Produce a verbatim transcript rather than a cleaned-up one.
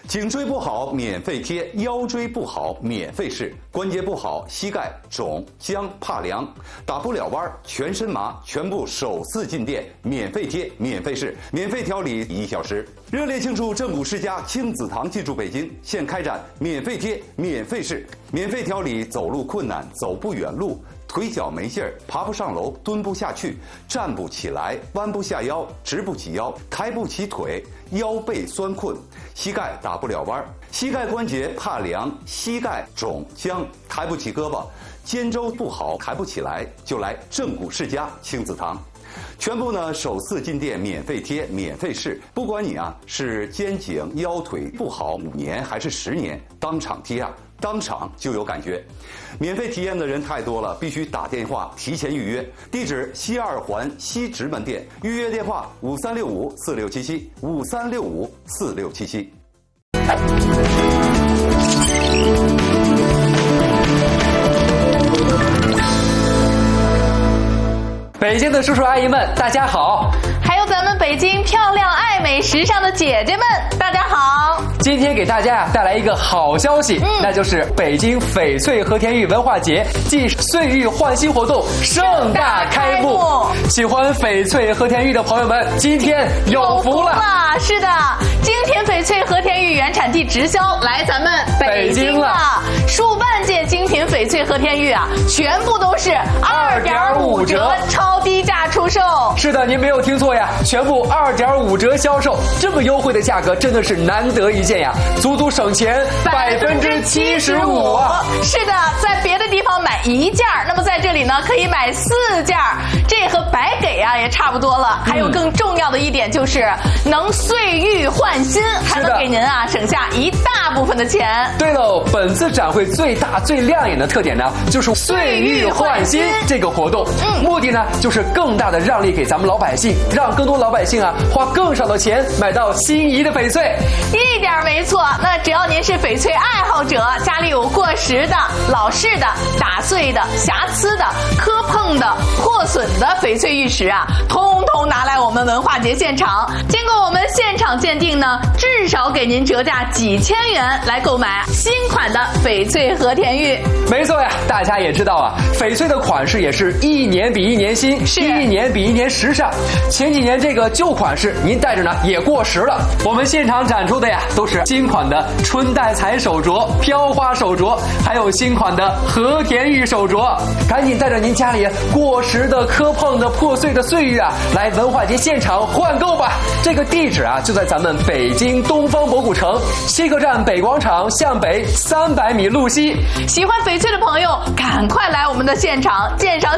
颈椎不好免费贴，腰椎不好免费试，关节不好膝盖肿僵怕凉，打不了弯全身麻，全部首次进店免费贴免费试，免费调理一小时。热烈庆祝正骨世家亲子堂进驻北京，现开展免费贴免费试，免费调理走路困难、走不远路、腿脚没劲儿、爬不上楼、蹲不下去、站不起来、弯不下腰、直不起腰、抬不起腿、腰背酸困、膝盖打不了弯、膝盖关节怕凉、膝盖肿僵、抬不起胳膊、肩周不好抬不起来，就来正骨世家亲子堂。全部呢首次进店免费贴免费试，不管你啊是肩颈腰腿不好五年还是十年，当场贴啊当场就有感觉。免费体验的人太多了，必须打电话提前预约。地址西二环西直门店，预约电话五三六五四六七七五三六五四六七七。 北京的叔叔阿姨们，大家好！ 还有咱们北京漂亮、爱美、时尚的姐姐们，大家好！ 今天给大家呀带来一个好消息，嗯、那就是北京翡翠和田玉文化节暨岁玉焕新活动盛大开幕。喜欢翡翠和田玉的朋友们，今天有福了！ 是的，精品翡翠和田玉原产地直销来咱们北京了，数万件精品翡翠和田玉啊，全部都是二点五折超低价出售。 是的，您没有听错呀，全部二点五折销售，这么优惠的价格真的是难得一见呀，足足省钱百分之七十五啊！ 是的，在别的地方买一件，那么在这里呢可以买四件，这和白给啊也差不多了。还有更重要的一点就是能岁玉焕新，还能给您啊省下一大部分的钱。 对喽，本次展会最大最亮眼的特点呢，就是岁玉焕新这个活动，嗯，目的呢就是更大的让利给咱们老百姓，让更多老百姓啊花更少的钱买到心仪的翡翠。 一点没错，那只要您是翡翠爱好者，家里有过时的、老式的、打碎的、瑕疵的、磕碰的、破损的翡翠玉石啊，通通拿来我们文化节现场，经过我们现场鉴定呢，至少给您折价几千元来购买新款的翡翠和田玉。 没错呀，大家也知道啊，翡翠的款式也是一年比一年新，是一年比一年时尚。前几年这个旧款式您戴着呢也过时了，我们现场展出的呀都是新款的春带彩手镯、飘花手镯，还有新款的和田玉手镯。赶紧带着您家里过时的、磕碰的、破碎的岁玉啊，来文化节现场换购吧。这个地址啊就在咱们北京东方博古城西客站北广场向北三百米路西。 喜欢翡翠的朋友，赶快来我们的现场鉴赏